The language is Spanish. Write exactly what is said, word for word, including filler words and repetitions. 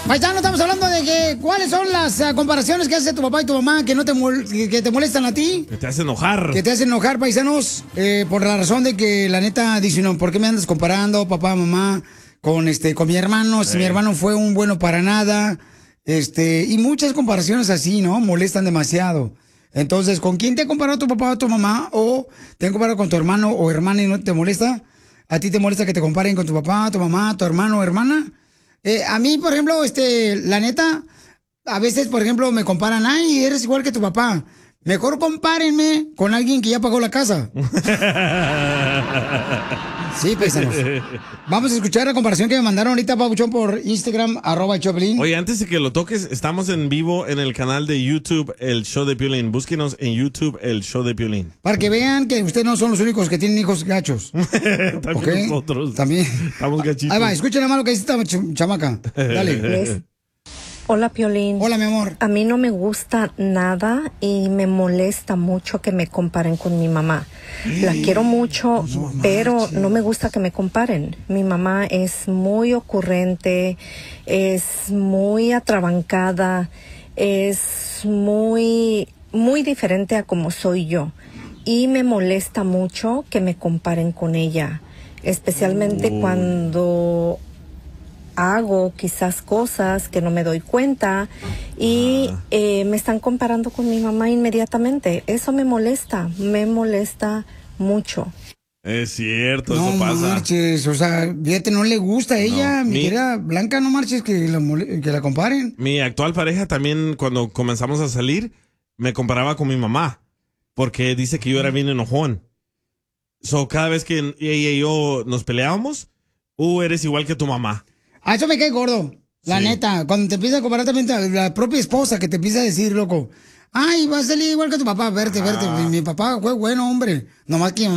Paisano, estamos hablando de que cuáles son las uh, comparaciones que hace tu papá y tu mamá que no te mol que, que te molestan a ti. Que te hacen enojar. Que te hacen enojar, paisanos, eh, por la razón de que la neta dicen, no, ¿por qué me andas comparando, papá, mamá, con este, con mi hermano? Si Sí. mi hermano fue un bueno para nada. Este, y muchas comparaciones así, ¿no? Molestan demasiado. Entonces, ¿con quién te ha comparado tu papá o tu mamá? ¿O te han comparado con tu hermano o hermana y no te molesta? ¿A ti te molesta que te comparen con tu papá, tu mamá, tu hermano o hermana? Eh, a mí, por ejemplo, este, la neta, a veces, por ejemplo, me comparan, ay, eres igual que tu papá. Mejor compárenme con alguien que ya pagó la casa. Sí, paisanos. Vamos a escuchar la comparación que me mandaron ahorita, Pabuchón, por Instagram, arroba Choplin. Oye, antes de que lo toques, estamos en vivo en el canal de YouTube, El Show de Piolín. Búsquenos en YouTube, El Show de Piolín. Para que vean que ustedes no son los únicos que tienen hijos gachos. También ¿Okay? nosotros. También. Estamos gachitos. Ahí va, escuchen nada más lo que dice esta ch- chamaca. Dale. Hola, Piolín. Hola, mi amor. A mí no me gusta nada y me molesta mucho que me comparen con mi mamá. La quiero mucho, pero no me gusta que me comparen. Mi mamá es muy ocurrente, es muy atrabancada, es muy, muy diferente a como soy yo. Y me molesta mucho que me comparen con ella, especialmente Oh. cuando hago quizás cosas que no me doy cuenta y eh, me están comparando con mi mamá inmediatamente. Eso me molesta, me molesta mucho. Es cierto, No eso pasa. marches, o sea, fíjate, no le gusta a ella, mi mi- querida Blanca, no marches que la, mole- que la comparen. Mi actual pareja también, cuando comenzamos a salir, me comparaba con mi mamá. Porque dice que yo era bien enojón. So, cada vez que ella y yo nos peleábamos, uh, eres igual que tu mamá. A eso me cae gordo, la Sí. neta. Cuando te empieza a comparar también la, la propia esposa que te empieza a decir, loco, ay, vas a salir igual que tu papá, verte, verte. Mi, mi papá fue bueno, hombre. Nomás que mi